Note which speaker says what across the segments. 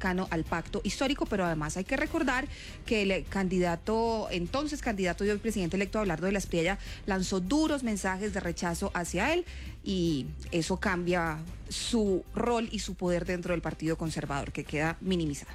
Speaker 1: cercano al pacto histórico, pero además hay que recordar que el entonces candidato y hoy presidente electo Abelardo de la Espriella lanzó duros mensajes de rechazo hacia él y eso cambia su rol y su poder dentro del Partido Conservador, que queda minimizado.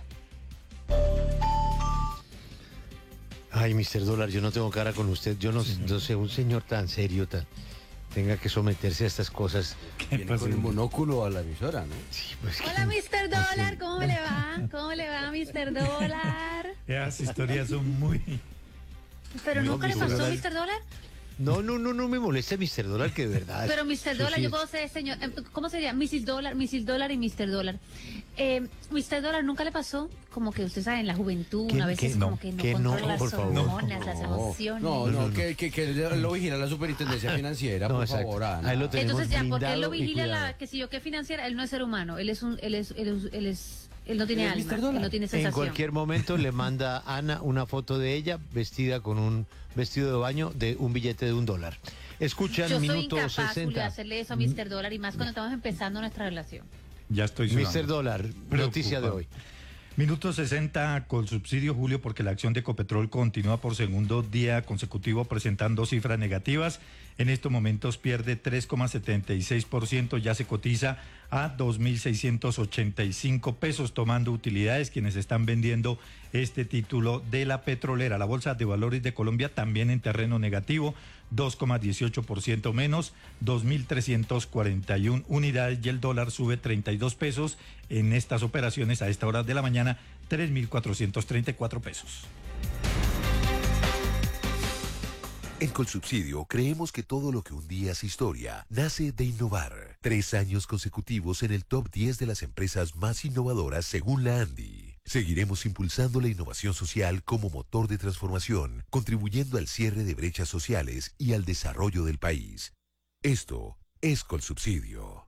Speaker 2: Ay, Mr. Dólar, yo no tengo cara con usted. Yo no sé, un señor tan serio, tenga que someterse a estas cosas.
Speaker 3: Viene con el monóculo a la emisora, ¿no?
Speaker 2: Sí, pues,
Speaker 4: Hola, Mr. Dólar, ¿cómo le va? ¿Cómo le va, Mr. Dólar?
Speaker 5: Esas historias son muy...
Speaker 4: ¿Pero nunca le
Speaker 2: Mr.
Speaker 4: pasó,
Speaker 2: Dólar.
Speaker 4: Mr. Dólar?
Speaker 2: No me molesta Mr. Dólar, que de verdad.
Speaker 4: Pero Mr.
Speaker 2: eso
Speaker 4: Dólar,
Speaker 2: sí
Speaker 4: yo
Speaker 2: es-
Speaker 4: puedo ser señor, ¿cómo sería? Mrs. Dólar y Mr. Dólar. Mr. Dólar, ¿nunca le pasó? Como que usted sabe, en la juventud,
Speaker 2: ¿Qué-
Speaker 4: a veces
Speaker 2: qué-
Speaker 4: como
Speaker 2: no,
Speaker 4: que no
Speaker 2: que no,
Speaker 4: controla
Speaker 2: por
Speaker 4: las
Speaker 2: favor.
Speaker 4: hormonas, las emociones.
Speaker 3: No, que lo vigila la superintendencia financiera,
Speaker 2: No,
Speaker 3: por
Speaker 2: exacto.
Speaker 3: favor, Ana.
Speaker 2: Ahí lo tenemos
Speaker 4: Entonces ya, porque él lo
Speaker 2: blindado y
Speaker 4: vigila
Speaker 2: cuidado.
Speaker 4: que si yo qué financiera, él no es ser humano, él no tiene
Speaker 3: ¿Él es
Speaker 4: alma,
Speaker 3: Mr. Dólar?
Speaker 4: él no tiene
Speaker 2: En
Speaker 4: sensación.
Speaker 2: cualquier momento le manda a Ana una foto de ella vestida con un vestido de baño de un billete de $1. Escuchan
Speaker 4: Yo soy
Speaker 2: minuto
Speaker 4: incapaz, Julio, de
Speaker 2: 60.
Speaker 4: hacerle eso a Mr. Dólar y más cuando estamos empezando nuestra relación.
Speaker 5: Ya estoy sudando.
Speaker 2: Mr. Dólar, noticia de hoy.
Speaker 5: Minuto 60 con subsidio, Julio, porque la acción de Ecopetrol continúa por segundo día consecutivo presentando cifras negativas. En estos momentos pierde 3,76%, ya se cotiza a 2.685 pesos, tomando utilidades quienes están vendiendo este título de la petrolera. La Bolsa de Valores de Colombia también en terreno negativo, 2,18% menos, 2.341 unidades, y el dólar sube 32 pesos en estas operaciones a esta hora de la mañana, 3.434 pesos.
Speaker 6: En Colsubsidio creemos que todo lo que un día es historia nace de innovar. 3 años consecutivos en el top 10 de las empresas más innovadoras según la ANDI. Seguiremos impulsando la innovación social como motor de transformación, contribuyendo al cierre de brechas sociales y al desarrollo del país. Esto es Colsubsidio.